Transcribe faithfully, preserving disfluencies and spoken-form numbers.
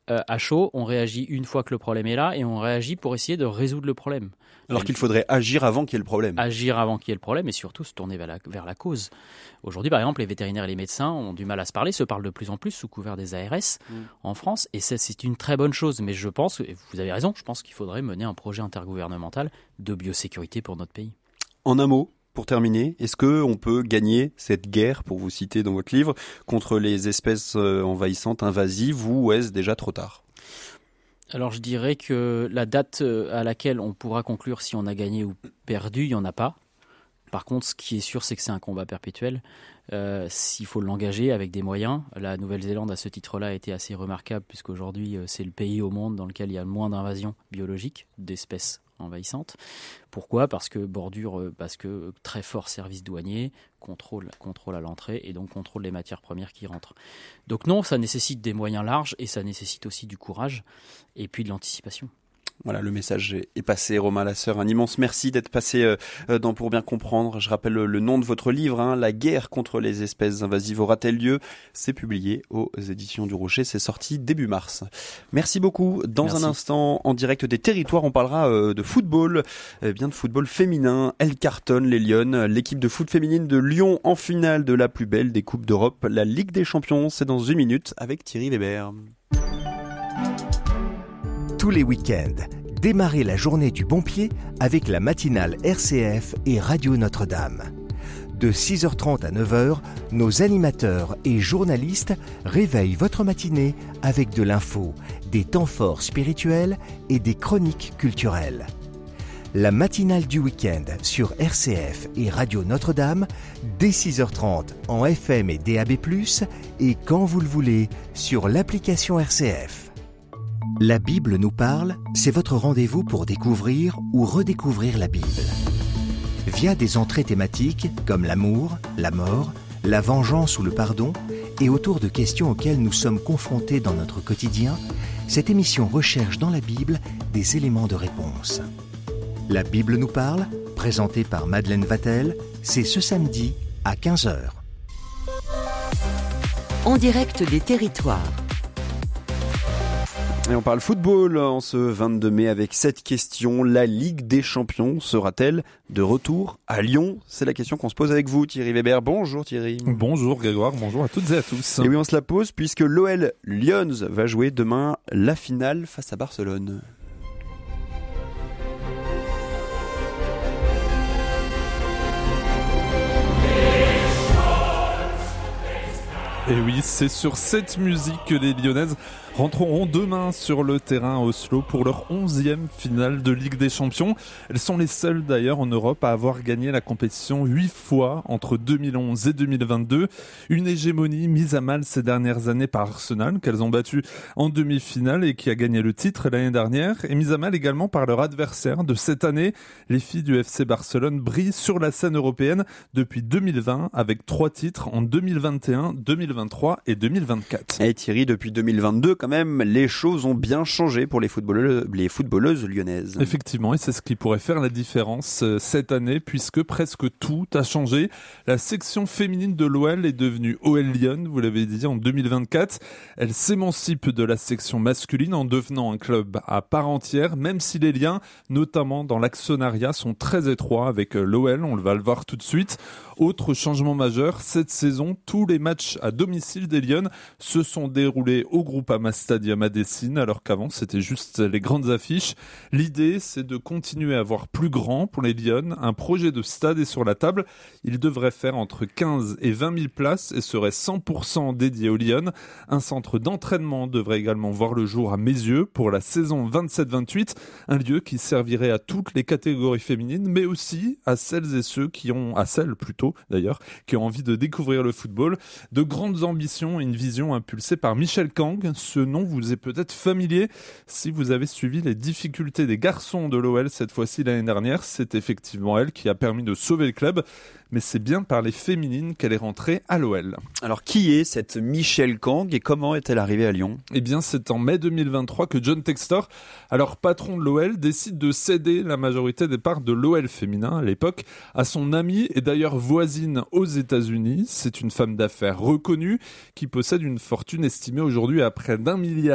euh, à chaud, on réagit une fois que le problème est là et on réagit pour essayer de résoudre le problème. Alors qu'il faudrait agir avant qu'il y ait le problème. Agir avant qu'il y ait le problème et surtout se tourner vers la, vers la cause. Aujourd'hui, par exemple, les vétérinaires et les médecins ont du mal à se parler, se parlent de plus en plus sous couvert des A R S mmh. en France. Et ça, c'est une très bonne chose. Mais je pense, et vous avez raison, je pense qu'il faudrait mener un projet intergouvernemental de biosécurité pour notre pays. En un mot, pour terminer, est-ce qu'on peut gagner cette guerre, pour vous citer dans votre livre, contre les espèces envahissantes, invasives, ou est-ce déjà trop tard ? Alors je dirais que la date à laquelle on pourra conclure si on a gagné ou perdu, il n'y en a pas. Par contre, ce qui est sûr, c'est que c'est un combat perpétuel. Euh, s'il faut l'engager avec des moyens. La Nouvelle-Zélande, à ce titre-là, a été assez remarquable, puisqu'aujourd'hui, c'est le pays au monde dans lequel il y a le moins d'invasions biologiques d'espèces envahissantes. Pourquoi ? Parce que bordure, parce que très fort service douanier, contrôle, contrôle à l'entrée et donc contrôle des matières premières qui rentrent. Donc non, ça nécessite des moyens larges et ça nécessite aussi du courage et puis de l'anticipation. Voilà, le message est passé. Romain Lasseur, un immense merci d'être passé dans Pour bien comprendre. Je rappelle le nom de votre livre, hein, La guerre contre les espèces invasives aura-t-elle lieu ? C'est publié aux éditions du Rocher, c'est sorti début mars. Merci beaucoup. Dans merci. Un instant, en direct des territoires, on parlera de football, eh bien de football féminin. Elle cartonne, les Lyonnes. L'équipe de foot féminine de Lyon en finale de la plus belle des Coupes d'Europe, la Ligue des Champions. C'est dans une minute avec Thierry Weber. Tous les week-ends, démarrez la journée du bon pied avec la matinale R C F et Radio Notre-Dame. De six heures trente à neuf heures, nos animateurs et journalistes réveillent votre matinée avec de l'info, des temps forts spirituels et des chroniques culturelles. La matinale du week-end sur R C F et Radio Notre-Dame, dès six heures trente en F M et D A B plus, et quand vous le voulez sur l'application R C F. La Bible nous parle, c'est votre rendez-vous pour découvrir ou redécouvrir la Bible. Via des entrées thématiques comme l'amour, la mort, la vengeance ou le pardon, et autour de questions auxquelles nous sommes confrontés dans notre quotidien, cette émission recherche dans la Bible des éléments de réponse. La Bible nous parle, présentée par Madeleine Vatel, c'est ce samedi à quinze heures. En direct des territoires. Et on parle football en ce vingt-deux mai avec cette question. La Ligue des Champions sera-t-elle de retour à Lyon ? C'est la question qu'on se pose avec vous, Thierry Weber. Bonjour Thierry. Bonjour Grégoire, bonjour à toutes et à tous. Et oui, on se la pose puisque l'O L Lions va jouer demain la finale face à Barcelone. Et oui, c'est sur cette musique que les Lyonnaises rentreront demain sur le terrain à Oslo pour leur onzième finale de Ligue des Champions. Elles sont les seules d'ailleurs en Europe à avoir gagné la compétition huit fois entre deux mille onze et deux mille vingt-deux. Une hégémonie mise à mal ces dernières années par Arsenal, qu'elles ont battu en demi-finale et qui a gagné le titre l'année dernière, et mise à mal également par leur adversaire de cette année. Les filles du F C Barcelone brillent sur la scène européenne depuis deux mille vingt avec trois titres en deux mille vingt et un, deux mille vingt-trois et deux mille vingt-quatre. Et Thierry, depuis deux mille vingt-deux, quand même, les choses ont bien changé pour les footballeuses, les footballeuses lyonnaises. Effectivement, et c'est ce qui pourrait faire la différence cette année, puisque presque tout a changé. La section féminine de l'O L est devenue O L Lyon, vous l'avez dit, en deux mille vingt-quatre. Elle s'émancipe de la section masculine en devenant un club à part entière, même si les liens, notamment dans l'actionnariat, sont très étroits avec l'O L, on va le voir tout de suite. Autre changement majeur, cette saison, tous les matchs à domicile des Lyonnes se sont déroulés au Groupama Stadium à Dessine, alors qu'avant c'était juste les grandes affiches. L'idée, c'est de continuer à voir plus grand pour les Lyonnes. Un projet de stade est sur la table. Il devrait faire entre quinze et vingt mille places et serait cent pour cent dédié aux Lyonnes. Un centre d'entraînement devrait également voir le jour à Meyzieux pour la saison vingt-sept vingt-huit. Un lieu qui servirait à toutes les catégories féminines, mais aussi à celles et ceux qui ont, à celles plutôt, d'ailleurs, qui ont envie de découvrir le football. De grandes ambitions et une vision impulsée par Michel Kang. Ce nom vous est peut-être familier si vous avez suivi les difficultés des garçons de l'O L cette fois-ci l'année dernière. C'est effectivement elle qui a permis de sauver le club. Mais c'est bien par les féminines qu'elle est rentrée à l'O L. Alors qui est cette Michel Kang et comment est-elle arrivée à Lyon ? Eh bien c'est en mai deux mille vingt-trois que John Textor, alors patron de l'O L, décide de céder la majorité des parts de l'O L féminin à l'époque à son amie et d'ailleurs voisine aux États-Unis. C'est une femme d'affaires reconnue qui possède une fortune estimée aujourd'hui à près d'un milliard